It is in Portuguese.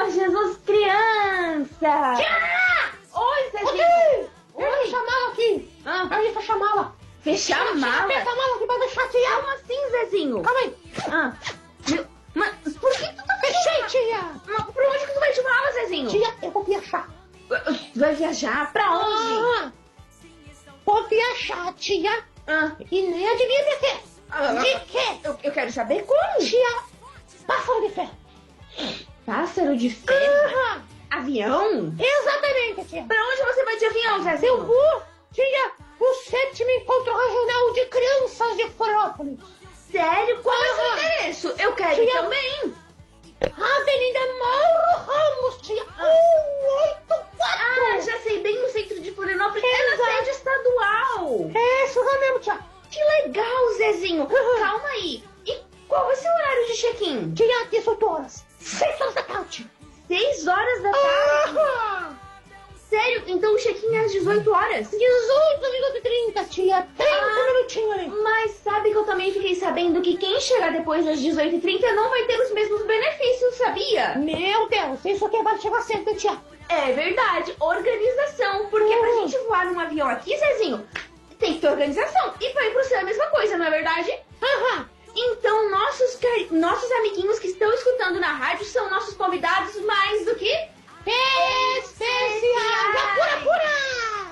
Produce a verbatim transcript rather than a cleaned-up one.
Senhor Jesus criança! Tia! Oi, Zezinho! Oi! Oi! Eu fechar a mala aqui! Ah. Aí, fecha a mala! Fechar a mala? Fecha a mala aqui pra deixar, tia! Como assim, Zezinho? Calma aí! Ah, meu, mas por que tu tá Fechei, fechando? tia! Mas por onde que tu vai de mala, Zezinho? Tia, eu vou viajar! Tu vai viajar? Pra onde? Ah, vou viajar, tia! Ah, E nem adivinha de quê? ah, De quê? eu, eu quero saber como. Tia, pássaro de ferro! Pássaro de ferro? Ah, Avião? exatamente, tia! Pra onde você vai de avião, Eu Zezinho? vou, tia, o sétimo encontro regional de crianças de Floriópolis! Sério? Qual é o seu Ah. endereço? Eu quero ir Tia. também. Avenida Mauro Ramos, tia, um oito quatro! Ah, já sei, bem no centro de Florianópolis. É na Exato. sede estadual. É isso já mesmo, tia! Que legal, Zezinho. Calma aí. E qual vai ser o horário de check-in? Tia, dezoito horas! seis horas da tarde! Seis horas da tarde? Ah, Sério? Então o check-in é às dezoito horas? dezoito minutos e trinta, tia! trinta Ah. minutinhos ali! Mas sabe que eu também fiquei sabendo que quem chegar depois das dezoito e trinta não vai ter os mesmos benefícios, sabia? Meu Deus, isso aqui vai chegar sempre, tia! É verdade, organização. Porque pra Hum. gente voar num avião aqui, Zezinho, tem que ter organização. E pra ir pro céu é a mesma coisa, não é verdade? Aham! Então, nossos, cari- nossos amiguinhos que estão escutando na rádio são nossos convidados mais do que Especial! Pura, pura!